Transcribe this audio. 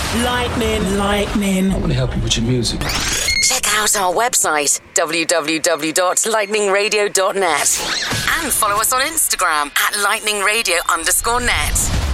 Lightning. I want to help you with your music. Check out our website, www.lightningradio.net. And follow us on Instagram at lightningradio_net.